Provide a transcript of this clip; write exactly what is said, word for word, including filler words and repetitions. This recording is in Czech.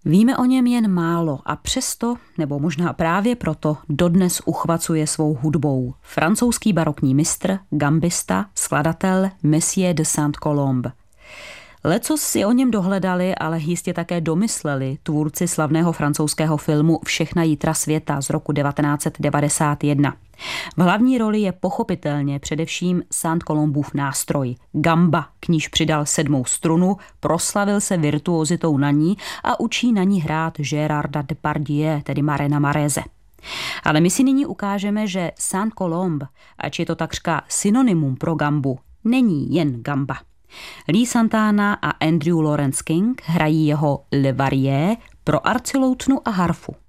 Víme o něm jen málo a přesto, nebo možná právě proto, dodnes uchvacuje svou hudbou. Francouzský barokní mistr, gambista, skladatel Messier de Saint-Colombe. Lecos si o něm dohledali, ale jistě také domysleli tvůrci slavného francouzského filmu Všechna jítra světa z roku devatenáct set devadesát jedna. V hlavní roli je pochopitelně především Saint-Colombův nástroj gamba, k níž přidal sedmou strunu, proslavil se virtuozitou na ní a učí na ní hrát Gérarda Depardieu, tedy Marena Mareze. Ale my si nyní ukážeme, že Saint-Colombe, ač je to takřka synonymum pro gambu, není jen gamba. Lee Santana a Andrew Lawrence King hrají jeho Le Variet pro arciloutnu a harfu.